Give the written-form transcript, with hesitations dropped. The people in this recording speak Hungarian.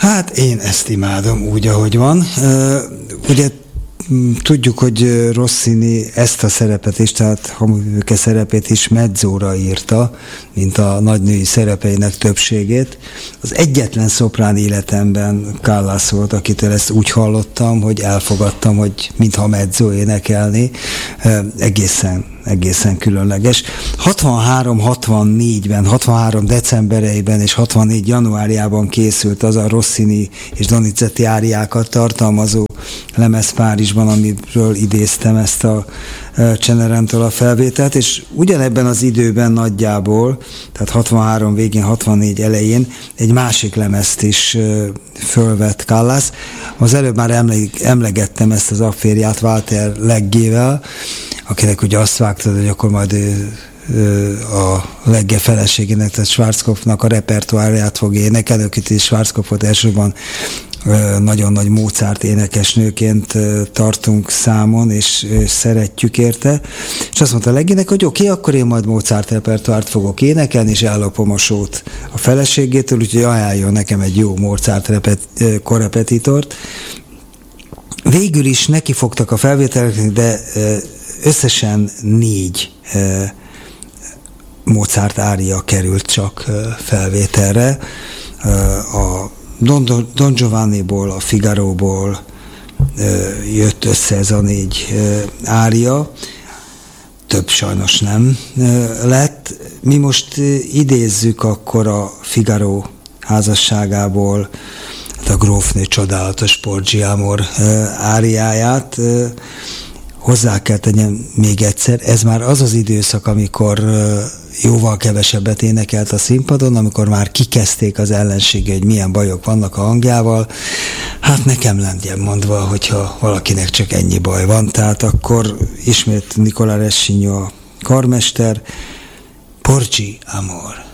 Hát én ezt imádom úgy, ahogy van. Ugye tudjuk, hogy Rossini ezt a szerepet is, tehát Hamupipőke szerepét is mezzóra írta, mint a nagynői szerepeinek többségét. Az egyetlen szoprán életemben Callas volt, akitől ezt úgy hallottam, hogy elfogadtam, hogy mintha mezzó énekelni. Egészen különleges. 63-64-ben, 63 decemberében és 64 januárjában készült az a Rossini és Donizetti áriákat tartalmazó lemez Párizsban, amiről idéztem ezt a Cenerentől a felvételt, és ugyanebben az időben nagyjából, tehát 63 végén, 64 elején egy másik lemezt is fölvett Callas. Az előbb már emlegettem ezt az afférját Walter Leggével, akinek ugye azt vágtad, hogy akkor majd a Legge feleségének, tehát Schwarzkopfnak a repertoárját fog énekelni, akit is Schwarzkopfot elsősorban nagyon nagy Mozart énekesnőként tartunk számon, és szeretjük érte. És azt mondta Leggének, hogy oké, akkor én majd Mozart repertoárt fogok énekelni, és ellopom a sót a feleségétől, úgyhogy ajánljon nekem egy jó Mozart korrepetitort. Végül is nekifogtak a felvételeknek, de összesen 4 Mozart ária került csak felvételre. A Don Giovanniból, a Figaróból jött össze ez a 4 ária. Több sajnos nem lett. Mi most idézzük akkor a Figaro házasságából a grófnő csodálatos Porgy-Amor áriáját. Hozzá kell tennem még egyszer, ez már az az időszak, amikor jóval kevesebbet énekelt a színpadon, amikor már kikezdték az ellensége, hogy milyen bajok vannak a hangjával. Hát nekem legyen mondva, hogyha valakinek csak ennyi baj van, tehát akkor ismét Nicola Ressigno a karmester, Porgy-Amor.